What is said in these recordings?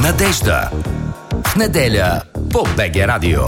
Надежда. В неделя по БГ Радио.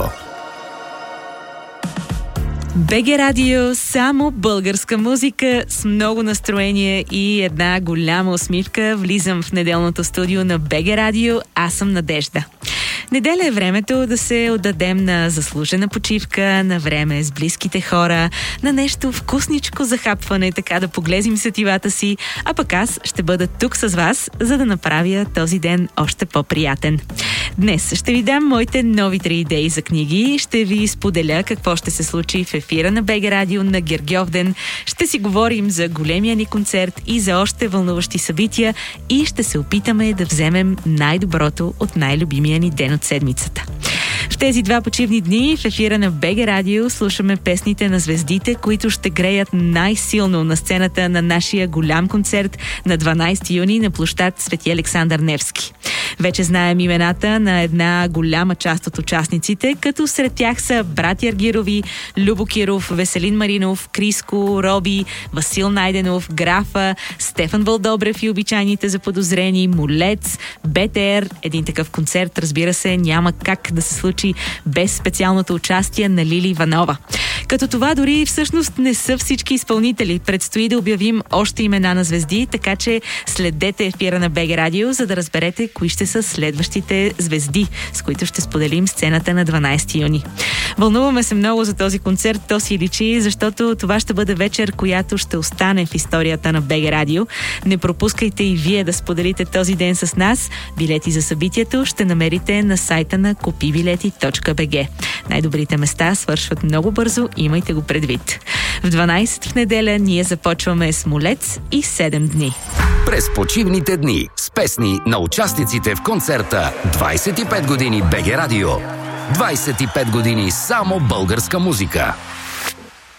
БГ Радио, само българска музика с много настроение и една голяма усмивка. Влизам в неделното студио на БГ Радио. Аз съм Надежда. Неделя е времето да се отдадем на заслужена почивка, на време с близките хора, на нещо вкусничко захапване, така да поглезим сетивата си, а пък аз ще бъда тук с вас, за да направя този ден още по-приятен. Днес ще ви дам моите нови 3 идеи за книги, ще ви споделя какво ще се случи в ефира на БГ Радио на Гергьовден, ще си говорим за големия ни концерт и за още вълнуващи събития и ще се опитаме да вземем най-доброто от най-любимия ни ден от седмицата. В тези 2 почивни дни в ефира на БГ Радио слушаме песните на звездите, които ще греят най-силно на сцената на нашия голям концерт на 12 юни на площад Свети Александър Невски. Вече знаем имената на една голяма част от участниците, като сред тях са Братя Аргирови, Любо Киров, Веселин Маринов, Криско, Роби, Васил Найденов, Графа, Стефан Вълдобрев и обичайните заподозрени, Молец, БТР. Един такъв концерт, разбира се, няма как да се случи без специалното участие на Лили Иванова. Като това дори всъщност не са всички изпълнители. Предстои да обявим още имена на звезди, така че следете ефира на БГ Радио, за да разберете кои ще са следващите звезди, с които ще споделим сцената на 12 юни. Вълнуваме се много за този концерт, то си личи, защото това ще бъде вечер, която ще остане в историята на БГ Радио. Не пропускайте и вие да споделите този ден с нас. Билети за събитието ще намерите на сайта на kupibileti.bg. Най-добрите места свършват много бързо, имайте го предвид. В 12 в неделя ние започваме с Молец и 7 дни. През почивните дни с песни на участниците в концерта 25 години БГ Радио. 25 години само българска музика.